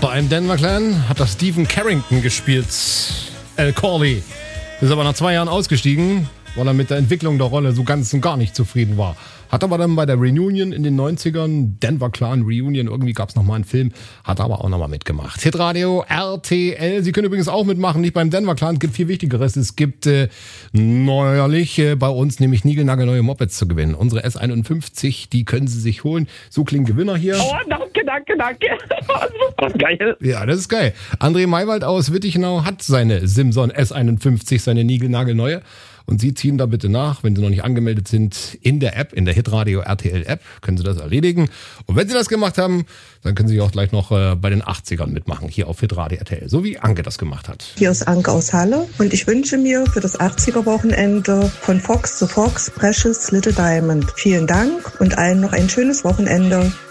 ein Dan McLaren hat das Stephen Carrington gespielt. Al Corley. Ist aber nach 2 Jahren ausgestiegen, weil er mit der Entwicklung der Rolle so ganz und gar nicht zufrieden war. Hat aber dann bei der Reunion in den 90ern, Denver Clan Reunion, irgendwie gab es nochmal einen Film, hat aber auch nochmal mitgemacht. Hitradio RTL, Sie können übrigens auch mitmachen, nicht beim Denver Clan, es gibt viel Wichtigeres. Es gibt neuerlich bei uns nämlich niegelnagelneue Mopeds zu gewinnen. Unsere S51, die können Sie sich holen. So klingen Gewinner hier. Oh, danke. Das ist geil. Ja, das ist geil. André Maywald aus Wittichenau hat seine Simson S51, seine niegelnagelneue. Und Sie ziehen da bitte nach, wenn Sie noch nicht angemeldet sind, in der App, in der Hitradio RTL App, können Sie das erledigen. Und wenn Sie das gemacht haben, dann können Sie auch gleich noch bei den 80ern mitmachen, hier auf Hitradio RTL, so wie Anke das gemacht hat. Hier ist Anke aus Halle und ich wünsche mir für das 80er-Wochenende von Fox to Fox Precious Little Diamond. Vielen Dank und allen noch ein schönes Wochenende.